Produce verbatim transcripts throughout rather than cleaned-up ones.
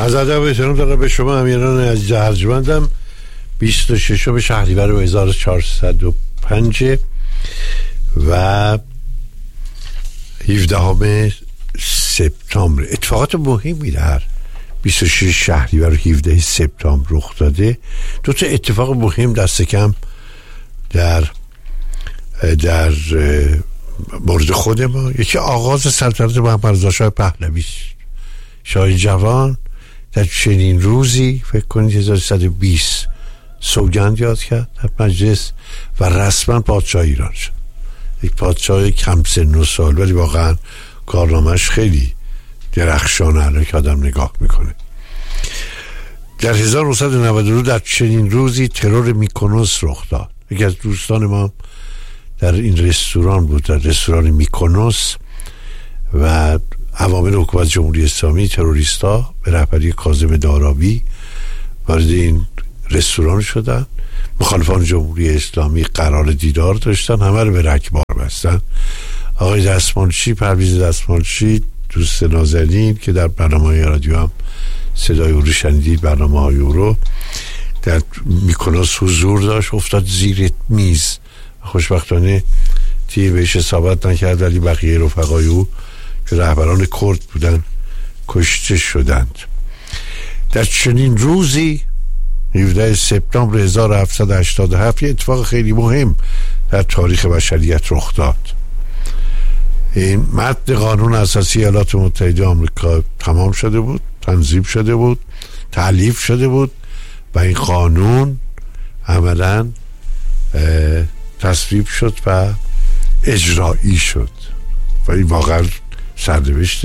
از ادب و احترام دارم به شما امیران عزیز ارجمندم. بیست و ششم شهریور هزار و چهارصد و پنج و هفدهم سپتامبر. اتفاقات مهمی در بیست و شش شهریور و هفدهم سپتامبر رخ داده. دو تا اتفاق مهم دست کم در در مورد خود ما. یکی آغاز سلطنت محمد رضا شاه پهلوی، شاه جوان در چنین روزی فکر کنید هزار و سیصد و بیست سوگند یاد کرد در مجلس و رسما پادشاه ایران شد. یک پادشاه کم سن و سال ولی واقعا کارنامه‌اش خیلی درخشانه الان که آدم نگاه میکنه. در هزار و نهصد و نود و دو در چنین روزی ترور میکونوس رخ داد. یکی از دوستان ما در این رستوران بود، در رستوران میکونوس، و عوامل حکومت جمهوری اسلامی تروریستا به رهبری کاظم دارابی وارد این رستوران شدن. مخالفان جمهوری اسلامی قرار دیدار داشتن، همه رو به رگبار بستن. آقای دستمالچی، پرویز دستمالچی، دوست نازنین که در برنامه رادیو هم صدای او رو شنیدید، برنامه های او رو، در میکونوس حضور داشت، افتاد زیر میز. خوشبختانه تیر بهش اصابت نکرد ولی بقیه رفقای او که رهبران کرد بودن کشته شدند. در چنین روزی هفدهم سپتامبر هزار و هفتصد و هشتاد و هفت یه اتفاق خیلی مهم در تاریخ بشریت رخ داد. این متن قانون اساسی ایالات متحده آمریکا تمام شده بود، تنظیم شده بود، تألیف شده بود و این قانون عملاً تصویب شد و اجرایی شد و این واقعا سرنوشت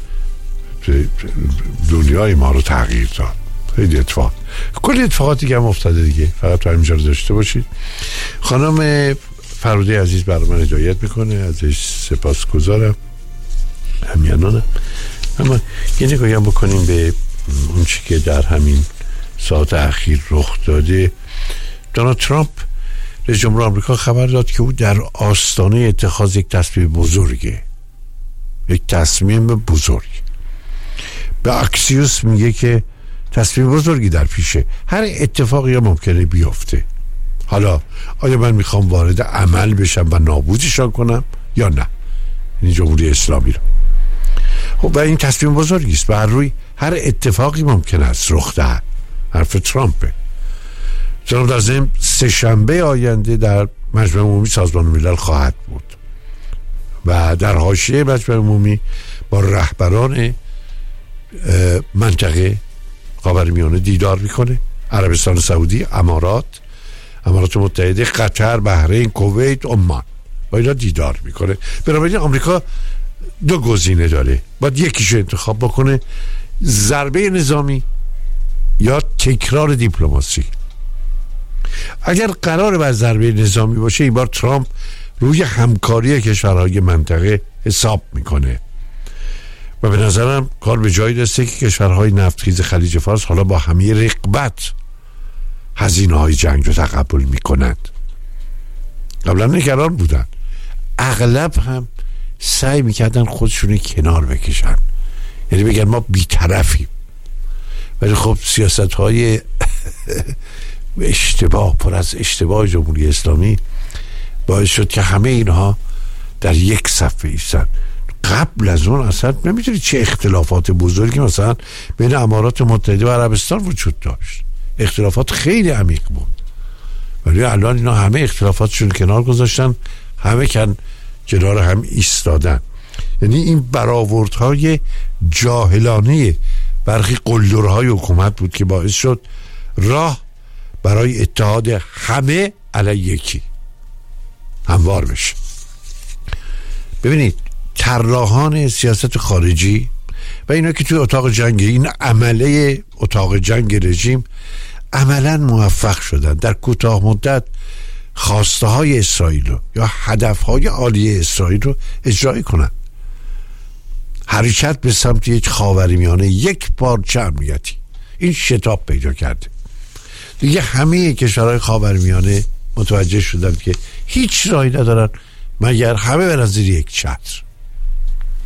دنیای ما رو تغییر داد. خیلی اتفاق، کلی اتفاقات دیگه هم افتاده دیگه، فقط تو همینجا رو داشته باشید. خانم فرودی عزیز برای من هدایت میکنه، ازش سپاس گذارم، همیانانم. اما یه نگاهی هم بکنیم به اون چی که در همین ساعت اخیر رخ داده. دونالد ترامپ رئیس جمهور آمریکا خبر داد که او در آستانه اتخاذ یک تصمیم بزرگه، یک تصمیم بزرگ. به اکسیوس میگه که تصمیم بزرگی در پیشه، هر اتفاقی ممکنه بیفته. حالا آیا من میخوام وارد عمل بشم و نابودشان کنم یا نه؟ این جمهوری اسلامی رو. خب و این تصمیم بزرگی است، بر روی هر اتفاقی ممکن است رخ دهد. حرف ترامپه. ترامپ در ضمن سه شنبه آینده در مجمع عمومی سازمان ملل خواهد بود و در حاشیه مجمع عمومی با رهبران منطقه خاورمیانه دیدار میکنه. عربستان سعودی، امارات، امارات متحده، قطر، بحرین، کویت، عمان، با اینا دیدار میکنه. بنابراین آمریکا دو گزینه داره، باید یکیشو انتخاب بکنه: ضربه نظامی یا تکرار دیپلماسی. اگر قرار بر ضربه نظامی باشه، این بار ترامپ روی همکاری کشورهای منطقه حساب میکنه و به نظرم کار به جایی رسیده که کشورهای نفتخیز خلیج فارس حالا با همه رغبت هزینه های جنگ رو تقبل میکنند. قبلا نگران بودن، اغلب هم سعی میکردن خودشون کنار بکشن، یعنی بگن ما بی‌طرفیم. ولی خب سیاست های اشتباه، پر از اشتباه جمهوری اسلامی باعث شد که همه اینها در یک صفحه ایستن. قبل از اون اصلا نمیدونی چه اختلافات بزرگی مثلا بین امارات متحده و عربستان وجود داشت. اختلافات خیلی عمیق بود، ولی الان اینا همه اختلافاتشون کنار گذاشتن، همه کن کنار هم ایستادن. یعنی این برآوردهای جاهلانه برخی قلدرهای حکومت بود که باعث شد راه برای اتحاد همه علی یکی هموار بشه. ببینید طراحان سیاست خارجی و اینا که توی اتاق جنگ، این عمله اتاق جنگ رژیم، عملا موفق شدن در کوتاه مدت خواسته های اسرائیل رو یا هدف های عالی اسرائیل رو اجرایی کنن. حرکت به سمت یک خاورمیانه یک پارچه امنیتی این شتاب پیدا کرده دیگه. همه کشورهای خاورمیانه متوجه شدن که هیچ راهی ندارن مگر همه برن زیر یک چتر.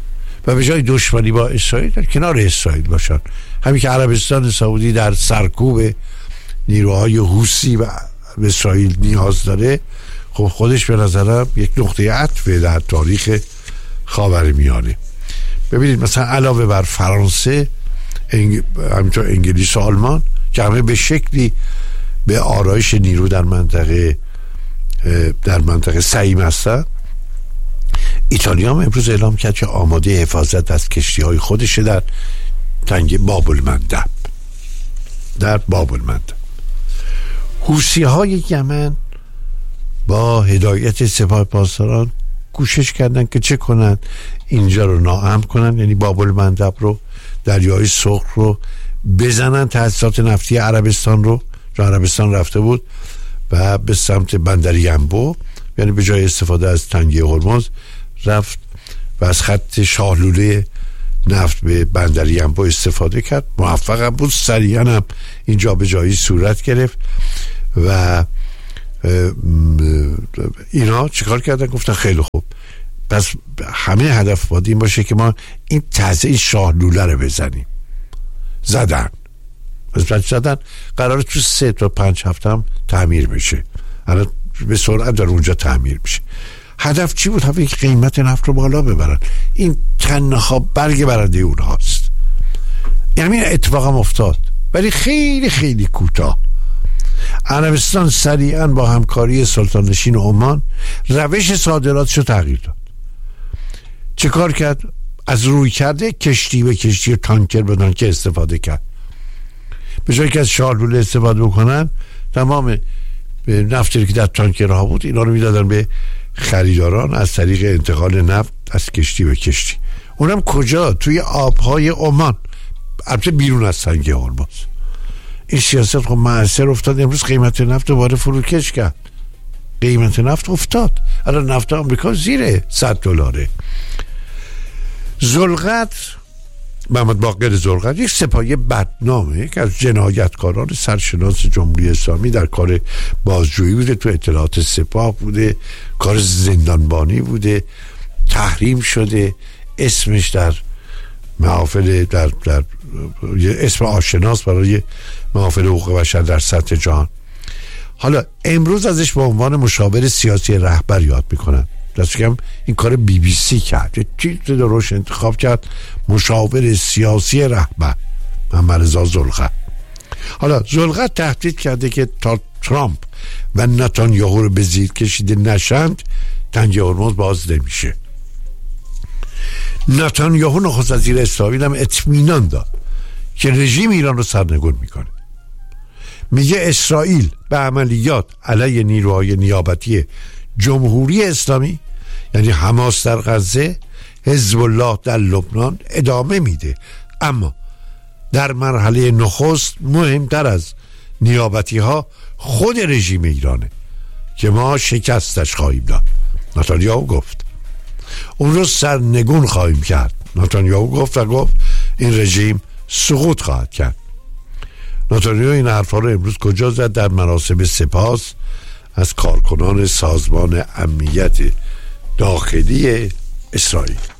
و به جای دشمنی با اسرائیل در کنار اسرائیل باشن. همین که عربستان سعودی در سرکوب نیروهای حوثی و اسرائیل نیاز داره، خب خودش به نظرم یک نقطه عطفه در تاریخ خاورمیانه. ببینید مثلا علاوه بر فرانسه، انگ... همینطور انگلیس و آلمان که همه به شکلی به آرایش نیرو در منطقه در منطقه سعیم هستن، ایتالیا هم امروز اعلام کرد که آماده حفاظت از کشتی های خودشه در تنگه باب المندب در باب المندب. حوثی های یمن با هدایت سپاه پاسداران کوشش کردن که چه کنن، اینجا رو ناامن کنن، یعنی باب المندب رو، دریای سرخ رو بزنن، تأسیسات نفتی عربستان رو، جو عربستان رفته بود و به سمت بندر ینبو، یعنی به جای استفاده از تنگه هرمز رفت و از خط شاهلوله نفت به بندر ینبو استفاده کرد. موفق هم بود، سریعا هم اینجا به جایی صورت گرفت و اینا چیکار کردن؟ گفتن خیلی خوب، پس همه هدف باید این باشه که ما این تزه شاهلوله رو بزنیم. زدن از زدن قراره تو سه تا پنج هفته هم تعمیر بشه، الان به سرعت در اونجا تعمیر میشه. هدف چی بود؟ هدف که قیمت نفت رو بالا ببرن. این تنها برگ برنده اونهاست. یعنی اتفاق هم افتاد ولی خیلی خیلی کوتاه. عربستان سریعا با همکاری سلطان نشین عمان روش صادراتشو تغییر داد. چه کار کرد؟ از روی کرده کشتی به کشتی و تانکر به تانکر استفاده کرد. به جایی که از شاهلوله استفاده بکنن، تمام نفتی که در تانکرها بود اینا رو میدادن به خریداران از طریق انتقال نفت از کشتی به کشتی. اونم کجا؟ توی آبهای عمان، البته بیرون از تنگه هرمز. این سیاست خب مؤثر افتاد. امروز قیمت نفت دوباره فروکش کرد، قیمت نفت افتاد، الان نفت آمریکا زیر صد دلاره. ذوالقرد، محمد باقر ذوالقرد یک سپاهی بدنامه که از جنایتکاران سرشناس جمهوری اسلامی در کار بازجویی بوده، تو اطلاعات سپاه بوده، کار زندانبانی بوده، تحریم شده، اسمش در محافل در, در اسم آشناس برای محافل حقوق بشر در سطح جهان. حالا امروز ازش به عنوان مشاور سیاسی رهبر یاد میکنن. دست کم این کار بی بی سی کرد، چیز روش انتخاب کرد، مشاور سیاسی رهبر محمد رضا ذوالقرد. حالا ذوالقرد تهدید کرده که تا ترامپ و نتانیاهو رو به زیر کشیده نشند تنگه هرمز باز نمیشه. نتانیاهو نخست وزیر اسرائیل هم اطمینان داد که رژیم ایران رو سرنگون میکنه. میگه اسرائیل به عملیات علیه نیروهای نیابتی جمهوری اسلامی، یعنی حماس در غزه، حزب الله در لبنان ادامه میده، اما در مرحله نخست مهمتر از نیابتی ها خود رژیم ایرانه که ما شکستش خواهیم داد. نتانیاهو گفت اون رو سرنگون خواهیم کرد. نتانیاهو گفت و گفت این رژیم سقوط خواهد کرد. نتانیاهو این حرفا رو امروز کجا زد؟ در مراسم سپاس از کارکنان سازمان امنیت داخلی اسرائیل.